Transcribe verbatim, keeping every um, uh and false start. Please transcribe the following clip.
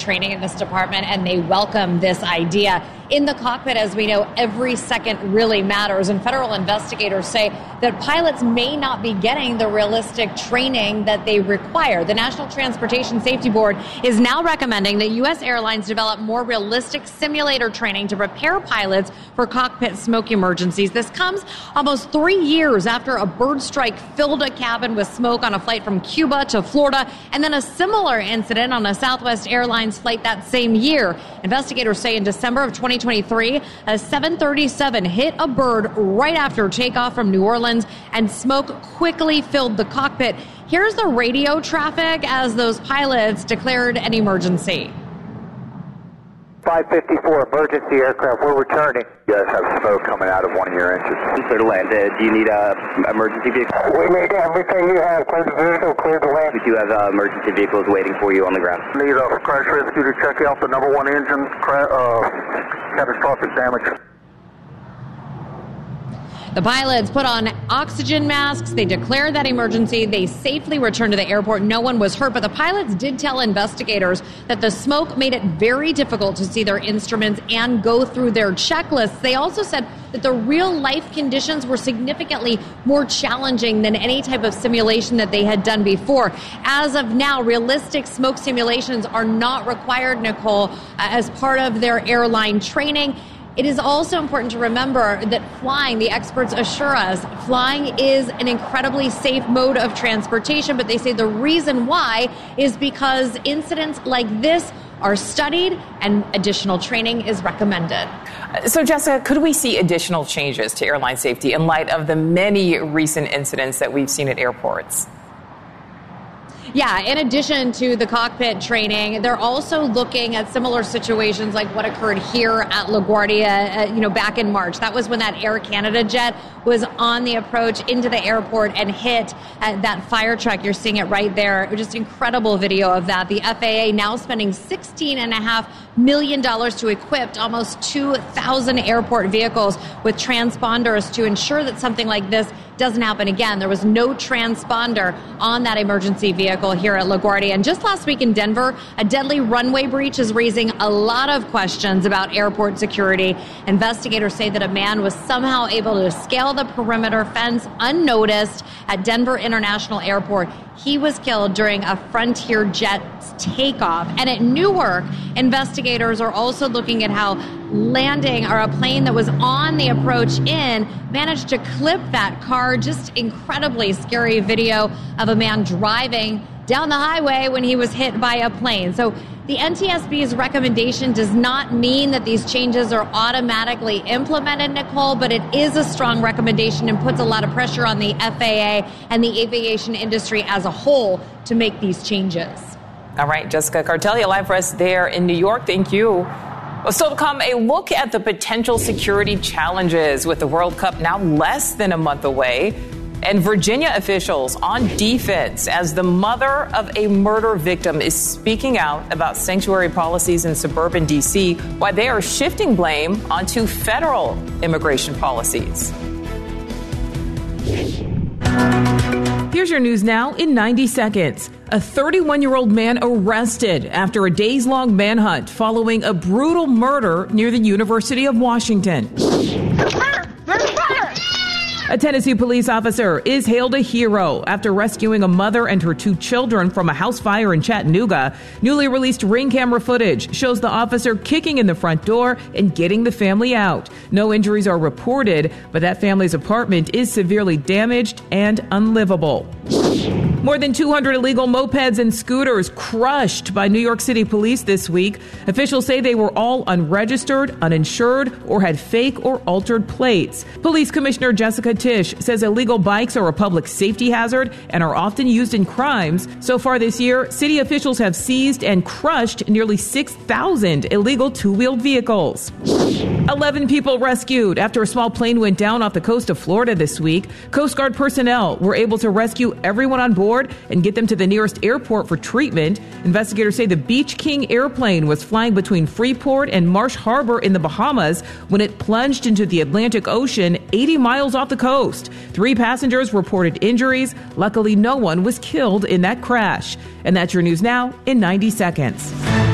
training in this department, and they welcome this idea. In the cockpit, as we know, every second really matters, and federal investigators say that pilots may not be getting the realistic training that they require. The National Transportation Safety Board is now recommending that U S airlines develop more realistic simulator training to prepare pilots for cockpit smoke emergencies. This comes almost three years after a bird strike filled a cabin with smoke on a flight from Cuba to Florida, and then a similar incident on a Southwest Airlines flight that same year. Investigators say in December of twenty twenty-three, a seven thirty-seven hit a bird right after takeoff from New Orleans, and smoke quickly filled the cockpit. Here's the radio traffic as those pilots declared an emergency. five fifty-four, emergency aircraft, we're returning. You guys have smoke coming out of one of your engines. Clear to land. Uh, do you need a emergency vehicle? We need everything you have. Clear the vehicle, clear the land. We do have uh, emergency vehicles waiting for you on the ground. Need a crash rescue to check out the number one engine, cra- uh, catastrophic damage. The pilots put on oxygen masks. They declared that emergency. They safely returned to the airport. No one was hurt, but the pilots did tell investigators that the smoke made it very difficult to see their instruments and go through their checklists. They also said that the real life conditions were significantly more challenging than any type of simulation that they had done before. As of now, realistic smoke simulations are not required, Nicole, as part of their airline training. It is also important to remember that flying, the experts assure us, flying is an incredibly safe mode of transportation, but they say the reason why is because incidents like this are studied and additional training is recommended. So, Jessica, could we see additional changes to airline safety in light of the many recent incidents that we've seen at airports? Yeah, in addition to the cockpit training, they're also looking at similar situations like what occurred here at LaGuardia, uh, you know, back in March. That was when that Air Canada jet was on the approach into the airport and hit uh, that fire truck. You're seeing it right there. It was just incredible video of that. The F A A now spending sixteen point five million dollars to equip almost two thousand airport vehicles with transponders to ensure that something like this doesn't happen again. There was no transponder on that emergency vehicle here at LaGuardia. And just last week in Denver, a deadly runway breach is raising a lot of questions about airport security. Investigators say that a man was somehow able to scale the perimeter fence unnoticed at Denver International Airport. He was killed during a Frontier jet's takeoff. And at Newark, investigators are also looking at how landing or a plane that was on the approach in managed to clip that car. Just incredibly scary video of a man driving down the highway when he was hit by a plane. So the N T S B's recommendation does not mean that these changes are automatically implemented, Nicole, but it is a strong recommendation and puts a lot of pressure on the F A A and the aviation industry as a whole to make these changes. All right, Jessica Cartelia, live for us there in New York. Thank you. Well, still to come, a look at the potential security challenges with the World Cup now less than a month away. And Virginia officials on defense as the mother of a murder victim is speaking out about sanctuary policies in suburban D C, why they are shifting blame onto federal immigration policies. Here's your news now in ninety seconds. A thirty-one-year-old man arrested after a days-long manhunt following a brutal murder near the University of Washington. A Tennessee police officer is hailed a hero after rescuing a mother and her two children from a house fire in Chattanooga. Newly released ring camera footage shows the officer kicking in the front door and getting the family out. No injuries are reported, but that family's apartment is severely damaged and unlivable. More than two hundred illegal mopeds and scooters crushed by New York City police this week. Officials say they were all unregistered, uninsured, or had fake or altered plates. Police Commissioner Jessica Tisch says illegal bikes are a public safety hazard and are often used in crimes. So far this year, city officials have seized and crushed nearly six thousand illegal two-wheeled vehicles. eleven people rescued after a small plane went down off the coast of Florida this week. Coast Guard personnel were able to rescue everyone on board and get them to the nearest airport for treatment. Investigators say the Beach King airplane was flying between Freeport and Marsh Harbor in the Bahamas when it plunged into the Atlantic Ocean eighty miles off the coast. Three passengers reported injuries. Luckily, no one was killed in that crash. And that's your news now in ninety seconds.